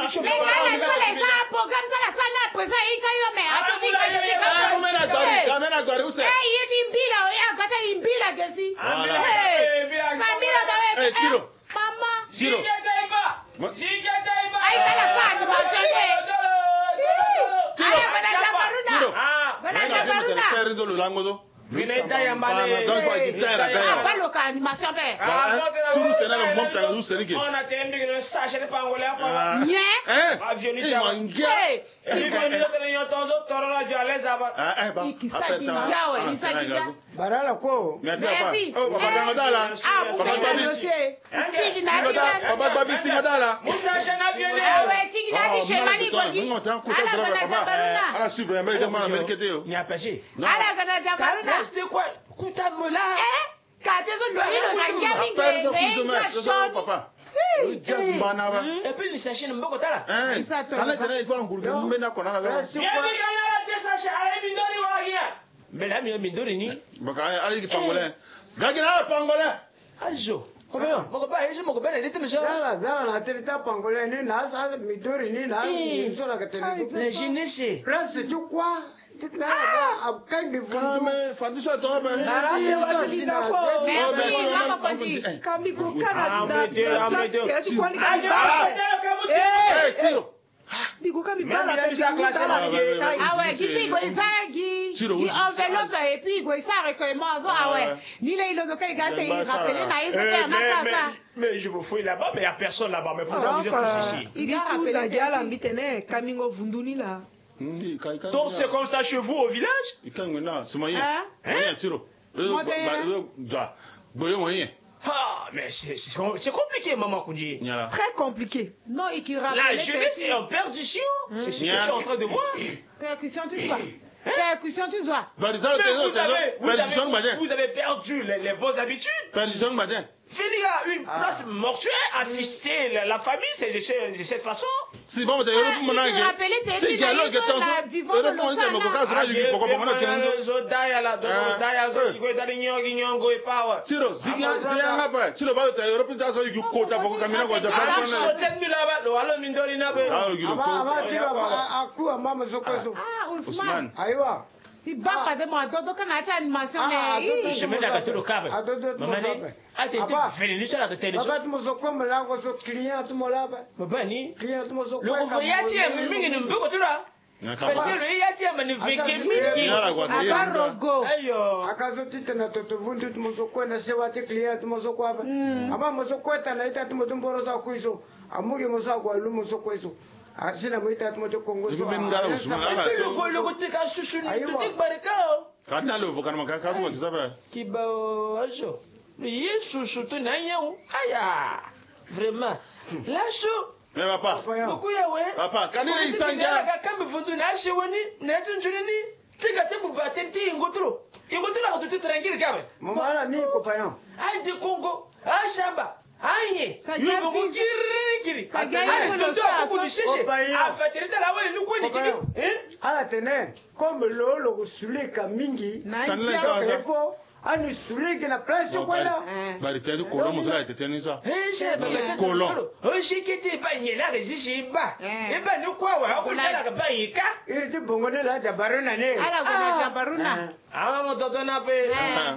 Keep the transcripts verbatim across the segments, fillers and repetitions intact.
Mais quand les soleils ça programme ça la sana présent il caillou mais attends il caillou c'est comme ça. Amena gwari, amena gwari où c'est? Eh il est imbila, il a gâté imbila gasi. Voilà. Camila dawe. Eh Tiro. Maman. Tiro. Aïe la sana ma chérie. Tiro. Aïe bana jabaruna. Tiro. Bana Nanga jabaruna. père de l'angodo. Vine taya mbale. Donc quoi guitare Ah pas le cas animation bé. Suru sena le monta le seni ke. On a tendu que sachet de pangolais quoi. Nye. Hein? Avion ça. Mangia. Et puis on dit que nous tonzo toro jale zaba. Ah eh ba. Ikisa dinga we, isa dinga. Barala ko. Merci papa. Oh papa gangadala. Ah Papa papa babi. dossier. Tigi na Singoda, papa babi singodala. Musa chana viole. Ah ouais, tigi na ti shemani gogi. Ala Ala bana jabaruna. ala suivre mais de moi merkete yo. Ni apêché. Ala bana jabaruna. C'était quoi? Kuta mola. Eh? Kate zo lo ilo kangia Appelle de plus de minge. mer, c'est papa. Just banaba. Et puis le sachet mboko tala. Eh. Ala tena il faut nguru mbena kona la. Bien dit kana la sachet ale mindori wa hier. Mais là mi mindori ni. Baka ala ki pangolais. Gagina pangolais. Ajo. Combien? Moko ba hizo moko bene dite monsieur. Zala zala na terita pangolais ni na sa midori ni na msola ka tele. La jeunesse. Place tu quoi? Titna ba abkan de Ah vundu. mais Fadisha to ben. Merci, maman continue. Kamigo kana Ah, da mais Dieu, ah, mais Dieu. tu vois ni Ah, Eh Tiro. Bigo kami Même bala il a pe mis sa classe bala là. pe kai. Ah ouais, qui c'est Goïsa qui qui enveloppe et puis Goïsa recueillement ah ouais. Ni là il le cas il gâte il rappelle na il se fait ma ça ça. Mais je vous fouille là-bas, mais il n'y a personne là-bas. Mais pourquoi vous êtes tous ici? Il dit tout la gala mbitene kamingo vunduni la. Donc c'est comme ça chez vous au village? Ikangena, c'est moyen. Hein? Moyen Tiro. Da. Boyo moyen. Ah, mais c'est c'est compliqué, maman Koundji. Nyala. Très compliqué. Non, il qui rappelle. La jeunesse est en perdition. C'est ce que je suis en train de voir. Percussion tu vois. Percuscussion tu vois. Mais vous avez, vous avez, vous avez perdu les, les bonnes habitudes. Perdition le matin. Finir à une place mortuaire, assister la, la famille, c'est de, ce- de cette façon. Si bon, t'es heureux pour mon Il te rappelait tes Si filles, dialogue ils est sont là, en vivant heureux dans pour mon le mon coca, sang, là. sera du coco pour mon tu Zo daya la, do daya zo, Eh. iko dali nyongi nyongo e power. Tiro, ziga ziga pa. Tiro ba t'es heureux pour ta so you kota pour caminer quoi de Ala pas. soten mi là-bas, lo alo mindori na be. Ah, you Aba ko. aba tira aku mama sokweso. Ah, Ousmane. Ousmane. Aiwa. Il bat pas de moi. Dodo kana cha animation Ah, mais. Dodo. Je me dis que tu le câble. Ah, Dodo, tu Maman me ni, sapes. ah t'es Papa. venu sur la télé. Baba tumosokwe mlango so client tumolaba. Baba ni, Client tumosokwe. le ouvrier tie mingi ni mbeko tu là. Parce que le ya tie mani veke mingi. Nyala kwa. Abarogo. Ayo. Akazo titana toto vundu tumosokwe na sewa te client tumosokwe aba. Aba mosokwe tana ita tumotumboro za kuiso. Amuge mosakwa lu mosokweso. Asina muita tumoto kongo so. Ibi ngala Ousmane ala Le to. go le go tika susu ni Ayo. tu tik barika. Kana le vokan ma ka so tu sabe. Kiba ajo. Ye susu tu na yau. Aya. Vraiment. La su. Mais papa. Ukuya we. Papa, kanile isanga. Ga kama vundu na shi wani na tunjuni ni. Tika te buba te ti ngotro. Ngotro la tu tranquille kabe. Mama ni copain. Ai de Congo. A shamba. Aye. Yugo mukiri kiri. Kagaya Ale ko toto sa ko bisheshe. A fatirita la wale nuko ni kidi. Eh? Ala tene comme lolo kusulika mingi. Na Kanile ingia. sa sa. Ifo ani sulika na place kwa la. Bari tedi kolon mo sala tete ni sa. Eh, je ba Colon. Oh, je kiti ba nyela ga zishi ba. Eh. E ba ni kwa wa ko tala ga ba yika. Iriti bongone la jabaruna ne. Ala gona jabaruna. Ama mo toto na pe.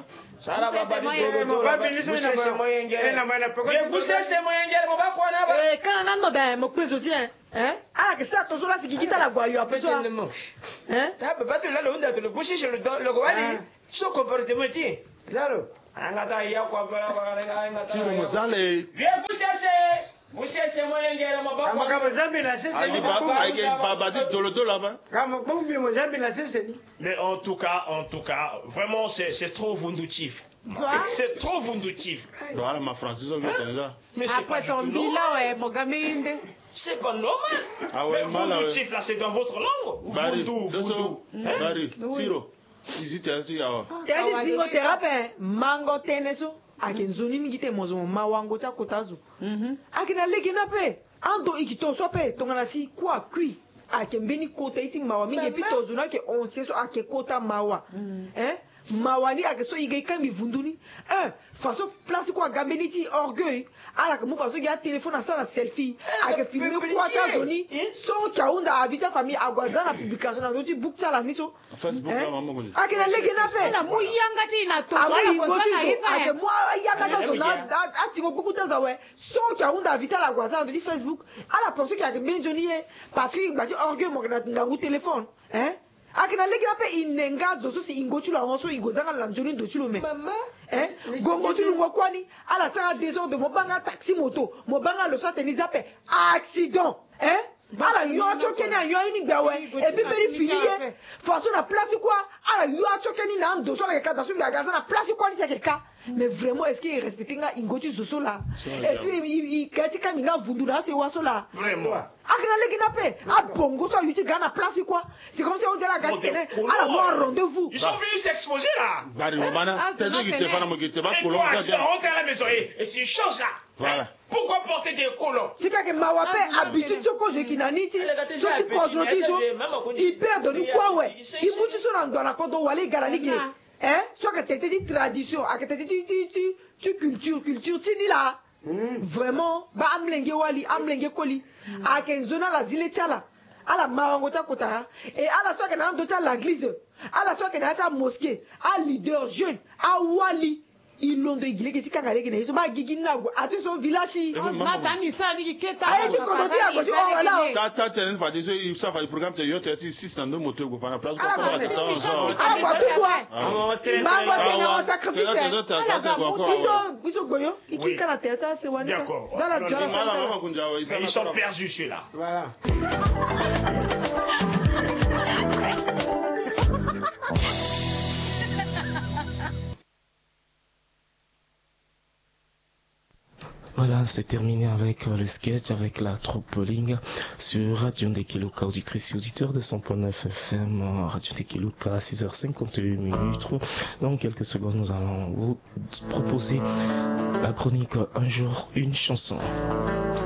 Sara Buse baba se di moyen. dodo do. Baba ni so Buse na se ba. moyen ngere. Eh, na mana poko. Ye buse se moyen ngere mo ba kwa na ba. Eh kana nando da mo kwezo si hein. Hein? Ah que ça tozo la sikikita la gwa yo apeso. Hein? Ta ba tu la lo nda to le buse se le le go wali. So comportement ti. Zalo. Anga ta ya kwa bara bara anga ta. Tiro mo sale. Ye buse se. Buse se moyen ngere mo ba Kama kwa. kama zambi na sisi. Ayi ba ayi baba di dolo dolo là-bas. Kama bombi mo zambi na sisi ni. Mais en tout cas, en tout cas, vraiment, c'est c'est trop vundutif. C'est trop vundutif. Do ala ma Francis o gete là. Mais c'est pas Après du ton tout bilan normal. ouais Mogaminde. C'est pas normal. Ah ouais, Mais mal, vundutif, là, c'est dans votre langue. Bari, Vundu, vundu. doso. Bari, Tiro. Ici t'es assis à. Tedi zingo terape mango teneso. Akenzoni mingite mozo mawango cha kotazo. Mhm. Akina lekina pe. Ando ikito so pe tongana si kwa kui. Akembeni kota iti mawa mingi pito zuna ke onse so ake kota mawa. Eh? mawani ake so igay kami vunduni un façon place quoi gambeni ti orgueil ala que mo façon ya téléphone à ça la selfie ake filmer quoi ça doni son chaunda avita famille agwaza na publication na doti book ça la niso Facebook la maman ko ake na lege na fe na mo yanga ti na to wala ko na ifa ake mo yanga ta so na ati ko beaucoup ta ouais son chaunda avita la agwaza na doti Facebook ala pour ceux qui ake menjoni parce que ba ti orgueil mo na ngangu téléphone hein akina legina pe inenga zoso si ingotula onso igozanga lanjoni ndochulo me mama eh gongo tulu ngokwani ala sanga désordre mobanga taxi moto mobanga lo so teniza pe accident eh ala yo achokeni anyo ini gbawe e bi beri finiye façon na place quoi ala yo achokeni na ndo so la ka dasu gaza na place quoi ni sekeka mais vraiment est-ce qu'il respecte nga ingoti zoso là est-ce qu'il kati kaminga vundura se waso là vraiment akina legina pe a bongo so yuti gana place quoi c'est comme si on dirait la gati tene ala mo rendez-vous ils sont venus s'exposer là bari romana t'as dit que tu fais na mo que tu vas colon ça tu rentres à la maison et tu changes là voilà pourquoi porter des colons c'est que mawape habitude soko je kinani ti so ti kodroti so hyper doni quoi ouais il mutu so na ndona kodo wale garani ke hein soit que t'étais dit tradition à que t'étais dit tu tu culture culture ti ni là vraiment ba amlenge wali amlenge koli a que zona la zile tiala ala mawango ta kota et ala soit que na ndo ta l'église ala soit que na ta mosquée a leader jeune a wali ilondo igile ke sikanga leke na iso ba gigi nago ati so village na tani sa ni keta ay ti ko ti ago ti o wala ta ta tenen fa diso il ça fa programme te yo te ti six na ndo moto go fa na place ko ah ba ta so ah ba tu quoi mango te na sacrifice ala ga iso iso goyo iki kana te ta se wani d'accord dans la joie ils sont perdus celui-là voilà. Voilà, c'est terminé avec le sketch, avec la troupe bowling sur Radio Ndekeluka, auditrices et auditeurs de cent point neuf F M, Radio Ndekeluka à six heures cinquante et une minutes. Dans quelques secondes, nous allons vous proposer la chronique Un jour, une chanson.